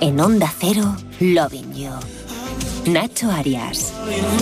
En Onda Cero, Loving You. Nacho Arias.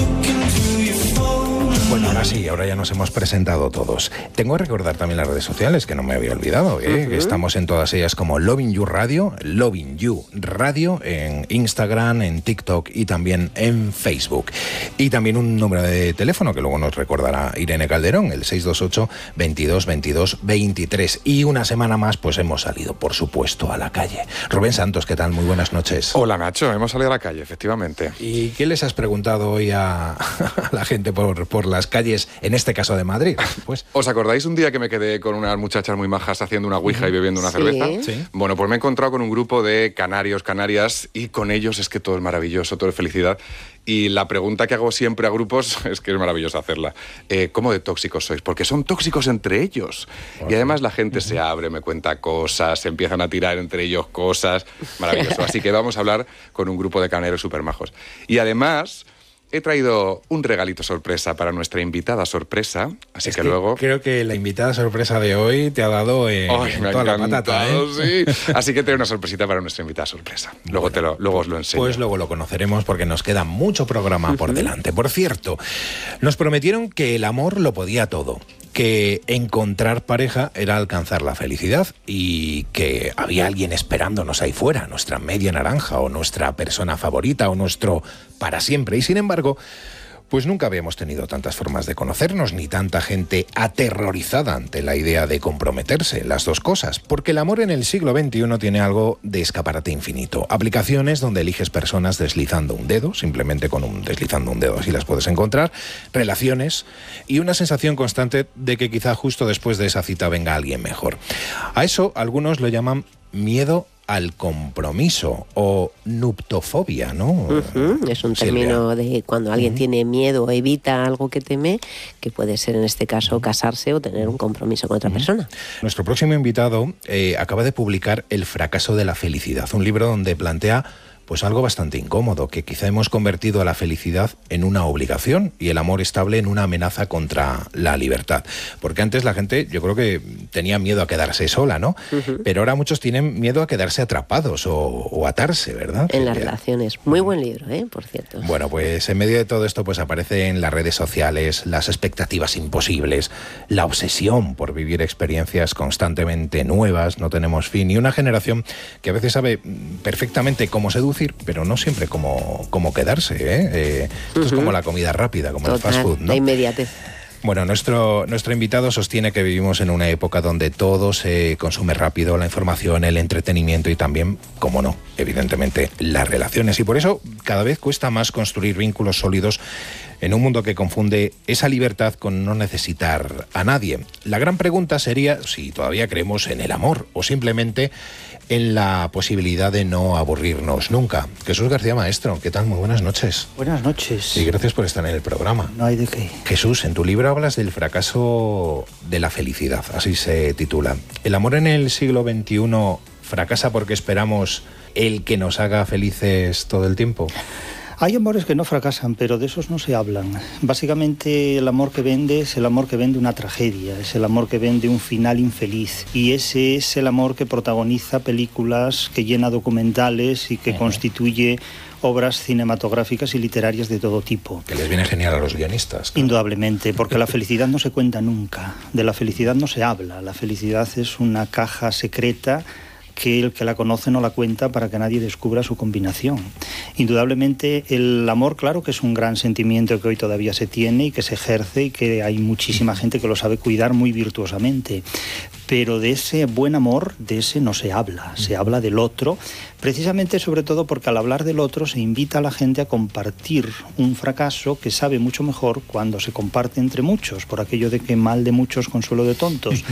Bueno, ahora sí, ahora ya nos hemos presentado todos. Tengo que recordar también las redes sociales, que no me había olvidado, que estamos en todas ellas como Loving You Radio, Loving You Radio, en Instagram, en TikTok y también en Facebook. Y también un número de teléfono que luego nos recordará Irene Calderón, el 628 22 22 23. Y una semana más, pues hemos salido, por supuesto, a la calle. Rubén Santos, ¿qué tal? Muy buenas noches. Hola, Nacho, hemos salido a la calle, efectivamente. ¿Y qué les has preguntado hoy a la gente por las calles, en este caso de Madrid? Pues, ¿os acordáis un día que me quedé con unas muchachas muy majas haciendo una ouija y bebiendo una cerveza? Sí. Bueno, pues me he encontrado con un grupo de canarios, canarias, y con ellos es que todo es maravilloso, todo es felicidad. Y la pregunta que hago siempre a grupos es que es maravilloso hacerla. ¿Cómo de tóxicos sois? Porque son tóxicos entre ellos. Y además la gente se abre, me cuenta cosas, se empiezan a tirar entre ellos cosas. Maravilloso. Así que vamos a hablar con un grupo de canarios súper majos. Y además he traído un regalito sorpresa para nuestra invitada sorpresa. Así que luego... Creo que la invitada sorpresa de hoy te ha dado toda la patata, ¿eh? Sí. Así que tengo una sorpresita para nuestra invitada sorpresa. Luego, luego os lo enseño. Pues luego lo conoceremos porque nos queda mucho programa por delante. Por cierto, nos prometieron que el amor lo podía todo, que encontrar pareja era alcanzar la felicidad y que había alguien esperándonos ahí fuera, nuestra media naranja o nuestra persona favorita o nuestro para siempre. Y sin embargo, pues nunca habíamos tenido tantas formas de conocernos ni tanta gente aterrorizada ante la idea de comprometerse, las dos cosas, porque el amor en el siglo XXI tiene algo de escaparate infinito. Aplicaciones donde eliges personas deslizando un dedo, simplemente deslizando un dedo, así las puedes encontrar, relaciones y una sensación constante de que quizá justo después de esa cita venga alguien mejor. A eso algunos lo llaman miedo al compromiso o nuptofobia, ¿no? Es un término de cuando alguien tiene miedo o evita algo que teme, que puede ser en este caso casarse o tener un compromiso con otra persona. Nuestro próximo invitado acaba de publicar El fracaso de la felicidad, un libro donde plantea pues algo bastante incómodo, que quizá hemos convertido a la felicidad en una obligación y el amor estable en una amenaza contra la libertad. Porque antes la gente, yo creo que tenía miedo a quedarse sola, ¿no? Pero ahora muchos tienen miedo a quedarse atrapados o atarse, ¿verdad? En las relaciones. Muy buen libro, por cierto. Bueno, pues en medio de todo esto pues aparecen las redes sociales, las expectativas imposibles, la obsesión por vivir experiencias constantemente nuevas, no tenemos fin, y una generación que a veces sabe perfectamente cómo seducir, pero no siempre cómo quedarse, Esto es como la comida rápida, como el fast food, ¿no? La inmediatez. Bueno, nuestro invitado sostiene que vivimos en una época donde todo se consume rápido, la información, el entretenimiento y también, como no, evidentemente, las relaciones. Y por eso cada vez cuesta más construir vínculos sólidos en un mundo que confunde esa libertad con no necesitar a nadie. La gran pregunta sería si todavía creemos en el amor o simplemente en la posibilidad de no aburrirnos nunca. Jesús García Maestro, ¿qué tal? Muy buenas noches. Buenas noches. Y gracias por estar en el programa. No hay de qué. Jesús, en tu libro hablas del fracaso de la felicidad, así se titula. ¿El amor en el siglo XXI fracasa porque esperamos el que nos haga felices todo el tiempo? Hay amores que no fracasan, pero de esos no se hablan. Básicamente el amor que vende es el amor que vende una tragedia, es el amor que vende un final infeliz. Y ese es el amor que protagoniza películas, que llena documentales y que constituye obras cinematográficas y literarias de todo tipo. Que les viene genial a los guionistas. Claro. Indudablemente, porque la felicidad no se cuenta nunca, de la felicidad no se habla. La felicidad es una caja secreta que el que la conoce no la cuenta para que nadie descubra su combinación. Indudablemente el amor, claro que es un gran sentimiento que hoy todavía se tiene y que se ejerce y que hay muchísima gente que lo sabe cuidar muy virtuosamente, pero de ese buen amor, de ese no se habla del otro, precisamente sobre todo porque al hablar del otro se invita a la gente a compartir un fracaso que sabe mucho mejor cuando se comparte entre muchos, por aquello de que mal de muchos consuelo de tontos.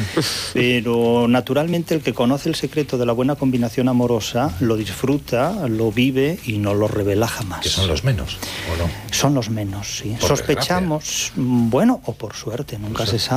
Pero naturalmente el que conoce el secreto de la buena combinación amorosa lo disfruta, lo vive y no lo revela jamás. Que son los menos, ¿o no? Son los menos, sí. Por sospechamos, desgracia. Bueno, o por suerte, nunca se sabe.